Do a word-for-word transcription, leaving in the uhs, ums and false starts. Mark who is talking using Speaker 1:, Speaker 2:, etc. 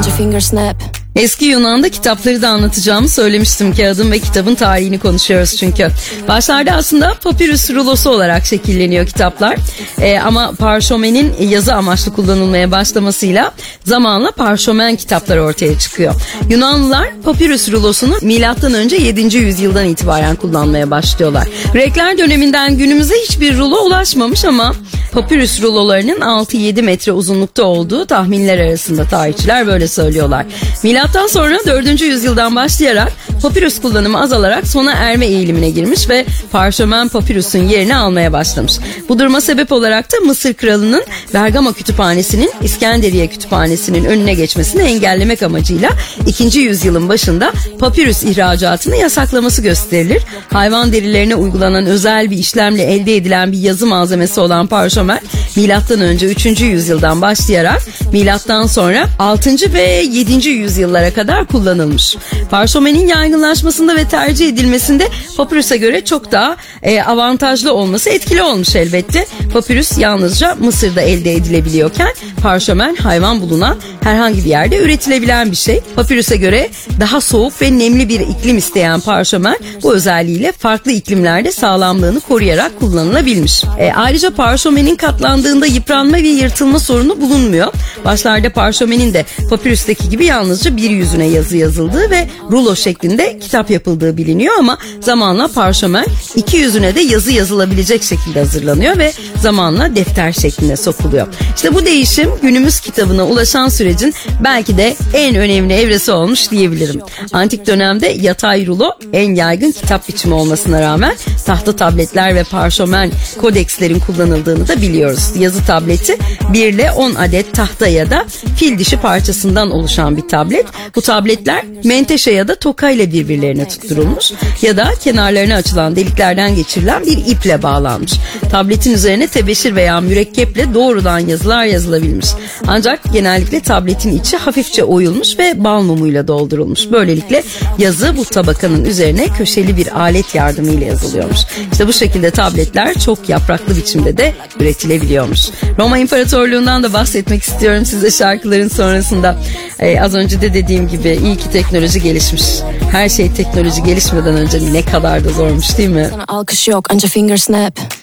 Speaker 1: anca finger snap.
Speaker 2: Eski Yunan'da kitapları da anlatacağımı söylemiştim. Kağıdın ve kitabın tarihini konuşuyoruz çünkü. Başlarda aslında papirüs rulosu olarak şekilleniyor kitaplar. Ee, ama parşömenin yazı amaçlı kullanılmaya başlamasıyla zamanla parşömen kitaplar ortaya çıkıyor. Yunanlılar papirüs rulosunu milattan önce yedinci yüzyıldan itibaren kullanmaya başlıyorlar. Grekler döneminden günümüze hiçbir rulo ulaşmamış ama papirüs rulolarının altı yedi metre uzunlukta olduğu tahminler arasında tarihçiler böyle söylüyorlar. Milattan sonra dördüncü yüzyıldan başlayarak papirüs kullanımı azalarak sona erme eğilimine girmiş ve parşömen papirüsün yerini almaya başlamış. Bu duruma sebep olarak da Mısır kralının Bergama kütüphanesinin İskenderiye kütüphanesinin önüne geçmesini engellemek amacıyla ikinci yüzyılın başında papirüs ihracatını yasaklaması gösterilir. Hayvan derilerine uygulanan özel bir işlemle elde edilen bir yazı malzemesi olan parşömen milattan önce üçüncü yüzyıldan başlayarak milattan sonra altıncı ve yedinci yüzyıllara kadar kullanılmış. Parşömenin yaygınlaşmasında ve tercih edilmesinde papirüse göre çok daha e, avantajlı olması etkili olmuş elbette. Papirüs yalnızca Mısır'da elde edilebiliyorken parşömen hayvan bulunan herhangi bir yerde üretilebilen bir şey. Papirüse göre daha soğuk ve nemli bir iklim isteyen parşömen bu özelliğiyle farklı iklimlerde sağlamlığını koruyarak kullanılabilmiş. E, ayrıca parşömenin katlandığında yıpranma ve yırtılma sorunu bulunmuyor. Başlarda parşömenin de papirüsteki gibi yalnızca bir yüzüne yazı yazıldığı ve rulo şeklinde kitap yapıldığı biliniyor ama zamanla parşömen iki yüzüne de yazı yazılabilecek şekilde hazırlanıyor ve zamanla defter şekline sokuluyor. İşte bu değişim günümüz kitabına ulaşan sürecin belki de en önemli evresi olmuş diyebilirim. Antik dönemde yatay rulo en yaygın kitap biçimi olmasına rağmen tahta tabletler ve parşömen kodekslerin kullanıldığını da biliyoruz. Yazı tableti bir ile on adet tahta ya da fil dişi parçasından oluşan bir tablet. Bu tabletler menteşe ya da toka ile birbirlerine tutturulmuş ya da kenarlarına açılan deliklerden geçirilen bir iple bağlanmış. Tabletin üzerine tebeşir veya mürekkeple doğrudan yazılar yazılabilmiş. Ancak genellikle tabletin içi hafifçe oyulmuş ve bal mumuyla doldurulmuş. Böylelikle yazı bu tabakanın üzerine köşeli bir alet yardımıyla yazılıyormuş. İşte bu şekilde tabletler çok yapraklı biçimde de üretilebiliyormuş. Roma İmparatorluğundan da bahsetmek istiyorum size şarkıların sonrasında. Ee, az önce de dediğim gibi iyi ki teknoloji gelişmiş. Her şey teknoloji gelişmeden önce ne kadar da zormuş değil mi?
Speaker 1: Sana alkış yok anca finger snap.